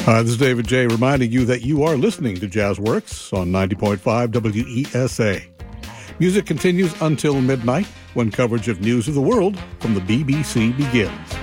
Hi, this is David J. reminding you that you are listening to JazzWorks on 90.5 WESA. Music continues until midnight when coverage of news of the world from the BBC begins.